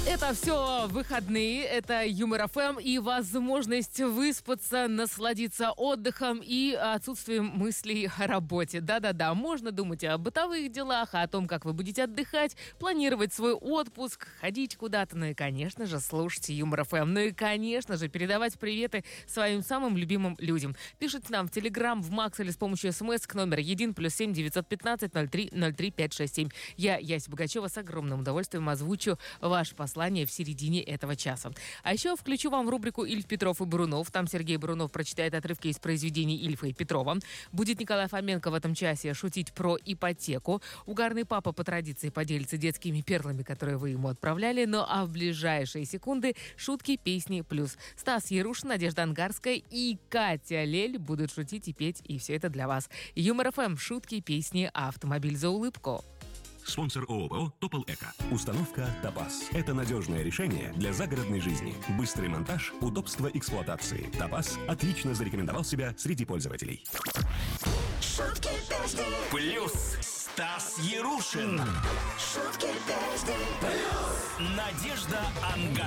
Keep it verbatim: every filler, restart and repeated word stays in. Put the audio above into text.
Это все выходные, это Юмор эф эм и возможность выспаться, насладиться отдыхом и отсутствием мыслей о работе. Да-да-да, можно думать о бытовых делах, о том, как вы будете отдыхать, планировать свой отпуск, ходить куда-то, ну и, конечно же, слушать Юмор эф эм. Ну и, конечно же, передавать приветы своим самым любимым людям. Пишите нам в Телеграм, в Макс или с помощью смс к номеру один плюс семь девятьсот пятнадцать ноль три ноль три пять шесть семь. Я, Яся Богачева, с огромным удовольствием озвучу ваше послание в середине этого часа. А еще включу вам в рубрику «Ильф, Петров и Брунов». Там Сергей Брунов прочитает отрывки из произведений Ильфа и Петрова. Будет Николай Фоменко в этом часе шутить про ипотеку. Угарный папа по традиции поделится детскими перлами, которые вы ему отправляли. Ну а в ближайшие секунды шутки, песни плюс. Стас Ярушин, Надежда Ангарская и Катя Лель будут шутить и петь. И все это для вас. Юмор эф эм, шутки, песни, автомобиль за улыбку. Спонсор ООО «Топол Эко». Установка «Топаз». Это надежное решение для загородной жизни. Быстрый монтаж, удобство эксплуатации. «Топаз» отлично зарекомендовал себя среди пользователей. Шутки, песни. Плюс Стас Ярушин. Шутки, песни. Плюс Надежда Ангарская.